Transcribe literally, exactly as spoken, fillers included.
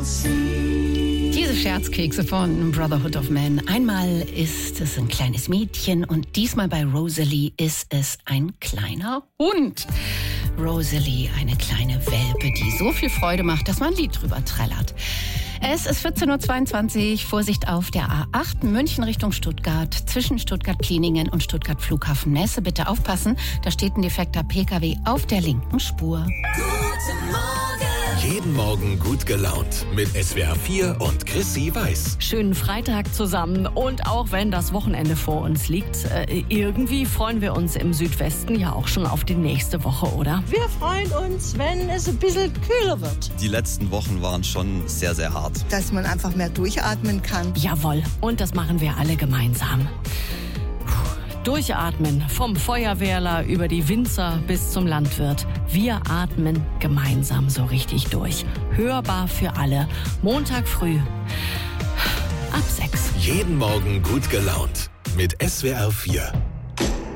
Diese Scherzkekse von Brotherhood of Man. Einmal ist es ein kleines Mädchen und diesmal bei Rosalie ist es ein kleiner Hund. Rosalie, eine kleine Welpe, die so viel Freude macht, dass man ein Lied drüber trällert. Es ist vierzehn Uhr zweiundzwanzig, Vorsicht auf der A acht, München Richtung Stuttgart, zwischen Stuttgart-Kliningen und Stuttgart-Flughafen Messe. Bitte aufpassen, da steht ein defekter Pkw auf der linken Spur. Guten Morgen. Jeden Morgen gut gelaunt mit S W R vier und Chrissy Weiß. Schönen Freitag zusammen und auch wenn das Wochenende vor uns liegt, äh, irgendwie freuen wir uns im Südwesten ja auch schon auf die nächste Woche, oder? Wir freuen uns, wenn es ein bisschen kühler wird. Die letzten Wochen waren schon sehr, sehr hart. Dass man einfach mehr durchatmen kann. Jawohl, und das machen wir alle gemeinsam. Durchatmen, vom Feuerwehrler über die Winzer bis zum Landwirt. Wir atmen gemeinsam so richtig durch. Hörbar für alle. Montag früh ab sechs. Jeden Morgen gut gelaunt mit S W R vier.